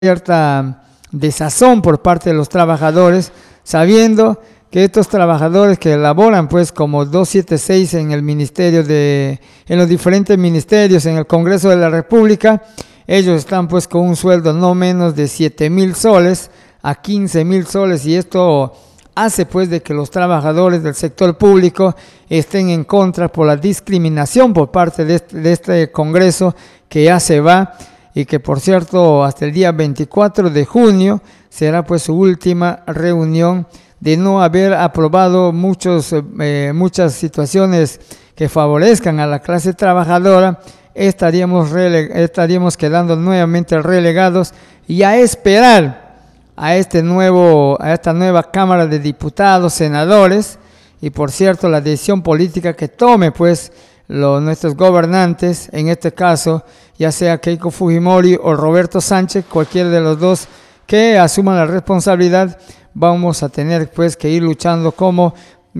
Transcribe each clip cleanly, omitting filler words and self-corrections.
cierta desazón por parte de los trabajadores, sabiendo que estos trabajadores que laboran pues como 276 en el ministerio en los diferentes ministerios, en el Congreso de la República, ellos están pues con un sueldo no menos de 7,000 soles a 15,000 soles, y esto hace pues de que los trabajadores del sector público estén en contra por la discriminación por parte de este Congreso que ya se va, y que por cierto hasta el día 24 de junio será pues su última reunión. De no haber aprobado muchas situaciones que favorezcan a la clase trabajadora, estaríamos quedando nuevamente relegados, y a esperar a esta nueva Cámara de Diputados, senadores, y por cierto la decisión política que tome pues nuestros gobernantes, en este caso ya sea Keiko Fujimori o Roberto Sánchez, cualquiera de los dos que asuman la responsabilidad. Vamos a tener pues que ir luchando como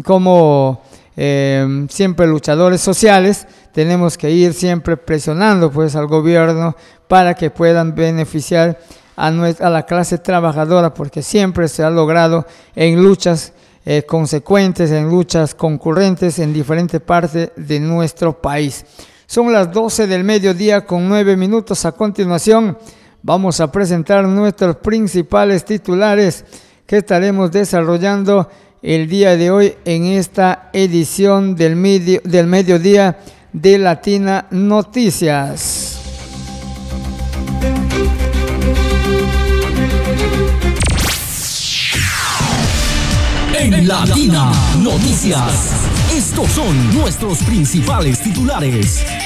siempre luchadores sociales. Tenemos que ir siempre presionando pues al gobierno para que puedan beneficiar a la clase trabajadora, porque siempre se ha logrado en luchas consecuentes, en luchas concurrentes en diferentes partes de nuestro país. Son las 12 del mediodía con 9 minutos. A continuación vamos a presentar nuestros principales titulares que estaremos desarrollando el día de hoy en esta edición del mediodía de Latina Noticias. En Latina Noticias, estos son nuestros principales titulares.